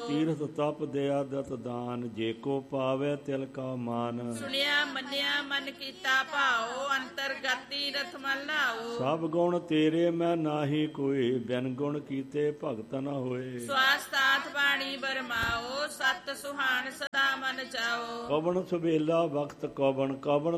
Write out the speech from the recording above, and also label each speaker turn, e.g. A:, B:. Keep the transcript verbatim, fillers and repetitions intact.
A: ਤੀਰਥ ਤਪ ਦਇਆ ਦਤ ਦਾਨ, ਜੇ ਕੋ ਪਾਵੇ ਤਿਲ ਕਾ ਮਾਨ।
B: ਸੁਣਿਆ ਮੰਨਿਆ ਮਨ ਕੀਤਾ ਭਾਓ, ਅੰਤਰਗਤ ਤੀਰਥ ਮਲ ਲਾਓ।
A: ਸਭ ਗੁਣ ਤੇਰੇ ਮੈਂ ਨਾਹੀ ਕੋਈ, ਬਿਨ ਗੁਣ ਕੀਤੇ ਭਗਤ ਨ ਹੋਏ।
B: ਸਵਾਸਤਾਤ ਬਾਣੀ ਬਰਮਾਓ, ਸਤ ਸੁਹਾਣ ਸਦਾ ਮਨ ਚਾਓ।
A: ਕਵਣ ਸੁਬੇਲਾ ਵਕਤ ਕਵਣ, ਕਵਣ